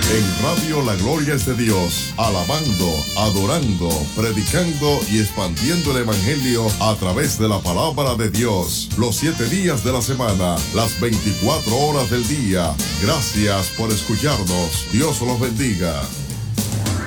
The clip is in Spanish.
En Radio La Gloria es de Dios, alabando, adorando, predicando y expandiendo el Evangelio a través de la palabra de Dios, los 7 días de la semana, las 24 horas del día. Gracias por escucharnos. Dios los bendiga.